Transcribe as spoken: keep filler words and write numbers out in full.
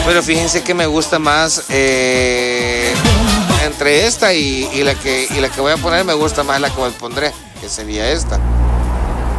Pero fíjense que me gusta más eh, entre esta y, y, la que, y la que voy a poner, me gusta más la que pondré, que sería esta.